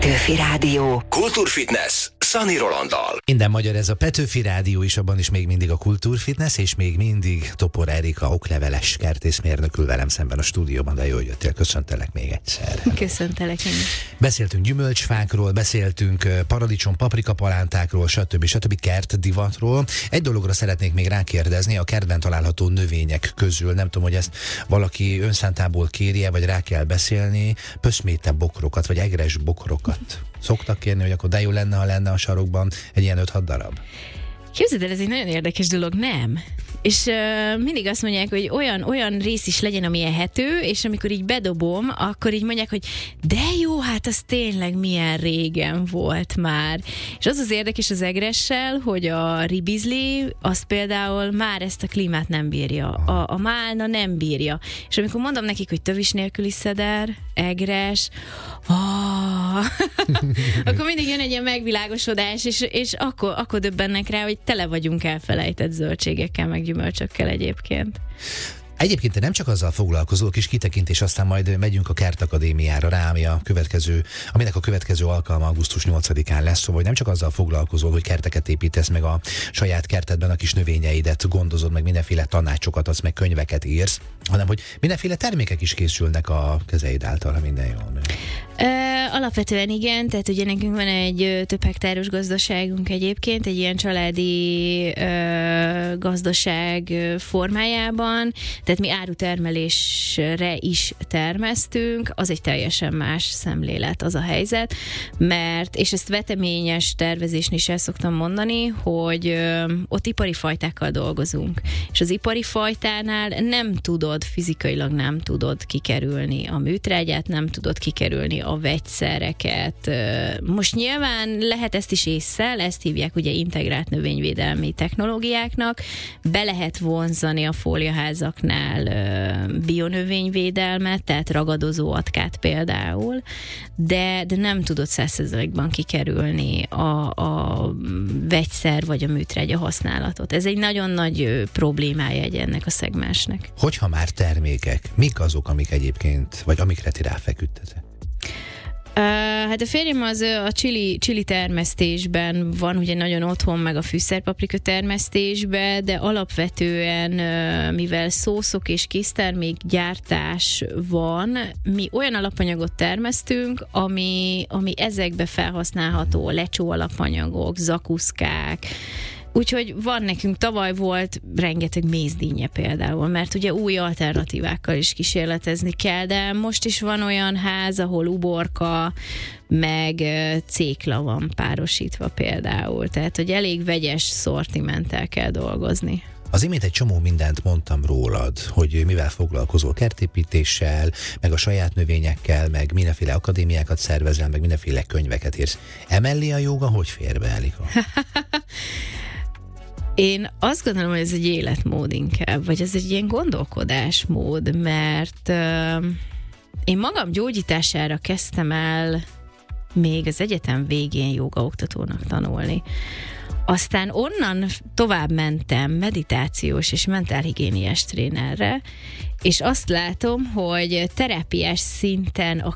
Petőfi Rádió. Kultúrfitness Szani Rolanddal. Minden magyar, ez a Petőfi Rádió is, abban is még mindig a Kultúrfitness, és még mindig Topor Erika okleveles kertészmérnök ül velem szemben a stúdióban, de jól jöttél, köszöntelek még egyszer. Köszöntelek én. Beszéltünk gyümölcsfákról, beszéltünk paradicsom, paprikapalántákról, stb. Kertdivatról. Egy dologra szeretnék még rákérdezni, a kertben található növények közül, nem tudom, hogy ezt valaki önszántából kérje, vagy rá kell beszélni, pöszméte bokrokat, vagy egres bokrokat szoktak kérni, hogy akkor de jó lenne, ha lenne a sarokban egy ilyen 5-6 darab. Képzeld el, ez egy nagyon érdekes dolog, nem? És mindig azt mondják, hogy olyan rész is legyen, ami ehető, és amikor így bedobom, akkor így mondják, hogy de jó, hát az tényleg milyen régen volt már. És az az érdekes az egressel, hogy a ribizli, az például már ezt a klímát nem bírja. A málna nem bírja. És amikor mondom nekik, hogy tövis nélküli szeder, egres, akkor mindig jön egy ilyen megvilágosodás, és akkor döbbennek rá, hogy tele vagyunk elfelejtett zöldségekkel, meg gyümölcsökkel egyébként. Egyébként te nem csak azzal foglalkozol, kis kitekintés, aztán majd megyünk a Kertakadémiára rá, aminek a következő alkalma augusztus 8-án lesz, szóval nem csak azzal foglalkozol, hogy kerteket építesz, meg a saját kertedben a kis növényeidet gondozod, meg mindenféle tanácsokat adsz, meg könyveket írsz, hanem hogy mindenféle termékek is készülnek a kezeid által, ha minden jól nő. Alapvetően igen, tehát ugye nekünk van egy több hektáros gazdaságunk egyébként, egy ilyen családi gazdaság formájában, tehát mi árutermelésre is termesztünk, az egy teljesen más szemlélet az a helyzet, mert, és ezt veteményes tervezésnél is el szoktam mondani, hogy ott ipari fajtákkal dolgozunk, és az ipari fajtánál fizikailag nem tudod kikerülni a műtrágyát, nem tudod kikerülni a vegyszereket. Most nyilván lehet ezt is ésszel, ezt hívják ugye integrált növényvédelmi technológiáknak, be lehet vonzani a fóliaházaknál bionövényvédelmet, tehát ragadozó atkát például, de nem tudod 100%-ban kikerülni a vegyszer vagy a műtrágya használatot. Ez egy nagyon nagy problémája ennek a szegmensnek. Hogyha már termékek, mik azok, amik egyébként, vagy amikre ti ráfeküdtetek? Hát a férjem az a chili termesztésben van, ugye nagyon otthon, meg a fűszerpaprika termesztésben, de alapvetően, mivel szószok és késztermék gyártás van, mi olyan alapanyagot termesztünk, ami ezekbe felhasználható, lecsó alapanyagok, zakuszkák. Úgyhogy van nekünk, tavaly volt rengeteg mézdínje például, mert ugye új alternatívákkal is kísérletezni kell, de most is van olyan ház, ahol uborka, meg cékla van párosítva például, tehát hogy elég vegyes szortimenttel kell dolgozni. Az imént egy csomó mindent mondtam rólad, hogy mivel foglalkozol, kertépítéssel, meg a saját növényekkel, meg mindenféle akadémiákat szervezel, meg mindenféle könyveket írsz. Emellé a jóga hogy fér be, Elika? Én azt gondolom, hogy ez egy életmód inkább, vagy ez egy ilyen gondolkodásmód, mert én magam gyógyítására kezdtem el még az egyetem végén jógaoktatónak tanulni. Aztán onnan tovább mentem meditációs és mentálhigiéniás trénerre, és azt látom, hogy terápiás szinten a